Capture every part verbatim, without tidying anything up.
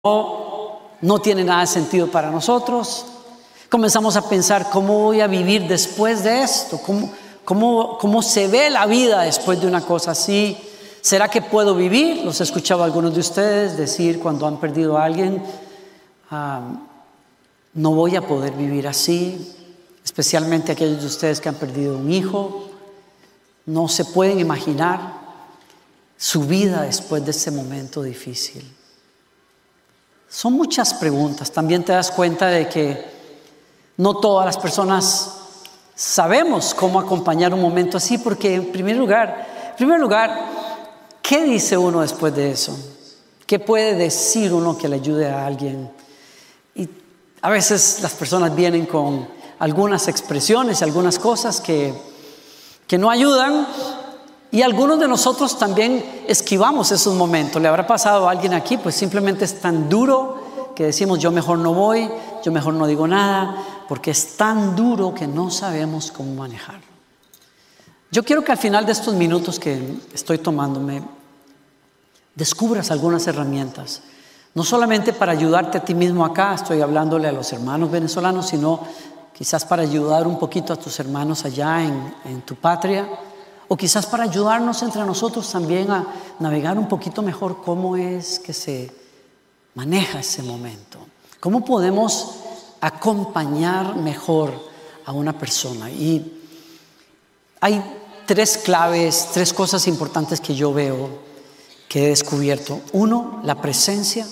no tiene nada de sentido para nosotros. Comenzamos a pensar, ¿cómo voy a vivir después de esto? ¿Cómo, cómo, cómo se ve la vida después de una cosa así? ¿Será que puedo vivir? Los he escuchado a algunos de ustedes decir cuando han perdido a alguien, um, no voy a poder vivir así. Especialmente aquellos de ustedes que han perdido un hijo. No se pueden imaginar su vida después de ese momento difícil. Son muchas preguntas. También te das cuenta de que no todas las personas sabemos cómo acompañar un momento así, porque en primer lugar, en primer lugar, ¿qué dice uno después de eso? ¿Qué puede decir uno que le ayude a alguien? Y a veces las personas vienen con algunas expresiones, algunas cosas que, que no ayudan, y algunos de nosotros también esquivamos esos momentos. ¿Le habrá pasado a alguien aquí? Pues simplemente es tan duro que decimos, yo mejor no voy, yo mejor no digo nada, porque es tan duro que no sabemos cómo manejarlo. Yo quiero que al final de estos minutos que estoy tomándome, descubras algunas herramientas, no solamente para ayudarte a ti mismo acá, estoy hablándole a los hermanos venezolanos, sino quizás para ayudar un poquito a tus hermanos allá en, en tu patria, o quizás para ayudarnos entre nosotros también a navegar un poquito mejor cómo es que se maneja ese momento. ¿Cómo podemos acompañar mejor a una persona? Y hay tres claves, tres cosas importantes que yo veo que he descubierto. Uno, la presencia.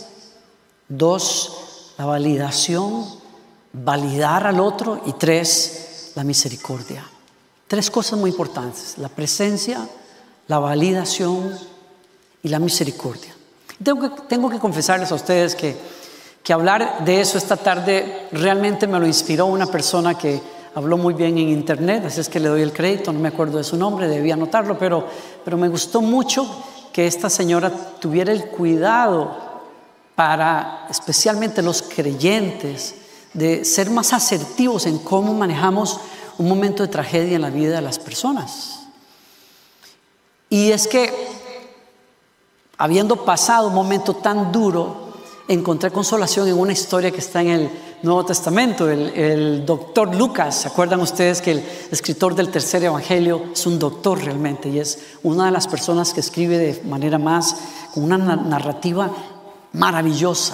Dos, la validación, validar al otro. Y tres, la misericordia. Tres cosas muy importantes: la presencia, la validación y la misericordia. Tengo que, tengo que confesarles a ustedes que, que hablar de eso esta tarde realmente me lo inspiró una persona que habló muy bien en internet, así es que le doy el crédito, no me acuerdo de su nombre, debía anotarlo, pero, pero me gustó mucho que esta señora tuviera el cuidado para, especialmente los creyentes, de ser más asertivos en cómo manejamos un momento de tragedia en la vida de las personas. Y es que, habiendo pasado un momento tan duro, encontré consolación en una historia que está en el Nuevo Testamento. El, el doctor Lucas, ¿se acuerdan ustedes que el escritor del tercer evangelio es un doctor realmente? Y es una de las personas que escribe de manera más, con una narrativa maravillosa,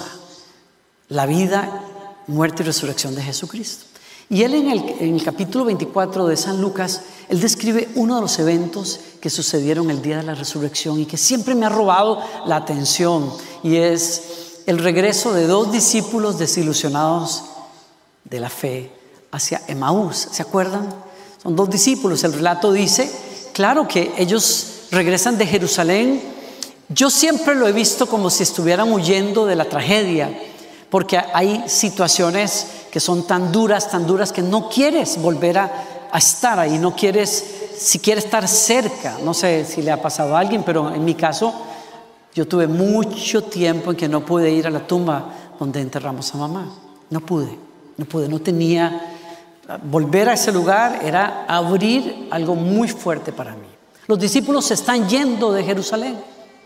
la vida, muerte y resurrección de Jesucristo. Y él en el, en el capítulo veinticuatro de San Lucas, él describe uno de los eventos que sucedieron el día de la resurrección y que siempre me ha robado la atención, y es el regreso de dos discípulos desilusionados de la fe hacia Emaús. ¿Se acuerdan? Son dos discípulos. El relato dice, claro, que ellos regresan de Jerusalén. Yo siempre lo he visto como si estuvieran huyendo de la tragedia, porque hay situaciones que son tan duras, tan duras que no quieres volver a, a estar ahí, no quieres siquiera estar cerca. No sé si le ha pasado a alguien, pero en mi caso yo tuve mucho tiempo en que no pude ir a la tumba donde enterramos a mamá. No pude, no pude, no tenía. Volver a ese lugar era abrir algo muy fuerte para mí. Los discípulos se están yendo de Jerusalén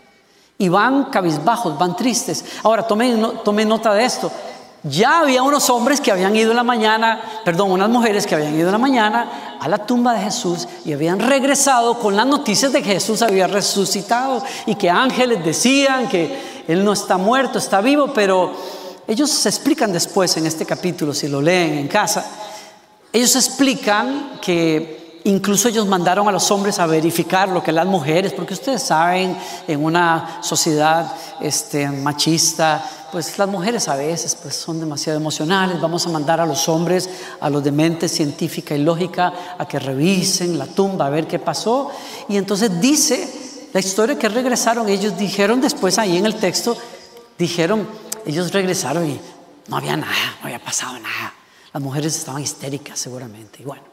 y van cabizbajos, van tristes. Ahora tomen, no, tomen nota de esto. Ya había unos hombres que habían ido en la mañana, perdón, unas mujeres que habían ido en la mañana a la tumba de Jesús y habían regresado con las noticias de que Jesús había resucitado y que ángeles decían que Él no está muerto, está vivo. Pero ellos se explican después en este capítulo, si lo leen en casa, ellos explican que incluso ellos mandaron a los hombres a verificar lo que las mujeres, porque ustedes saben, en una sociedad este, machista, pues las mujeres a veces pues, son demasiado emocionales. Vamos a mandar a los hombres, a los de mente científica y lógica, a que revisen la tumba, a ver qué pasó. Y entonces dice la historia que regresaron. Ellos dijeron después ahí en el texto, dijeron, ellos regresaron y no había nada, no había pasado nada. Las mujeres estaban histéricas seguramente. Y bueno,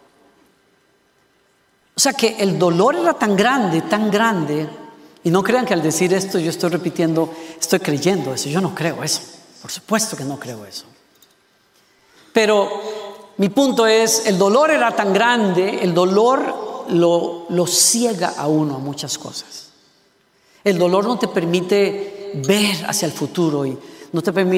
o sea que el dolor era tan grande, tan grande. Y no crean que al decir esto yo estoy repitiendo, estoy creyendo eso. Yo no creo eso. Por supuesto que no creo eso. Pero mi punto es, el dolor era tan grande, el dolor lo, lo ciega a uno a muchas cosas. El dolor no te permite ver hacia el futuro y no te permitas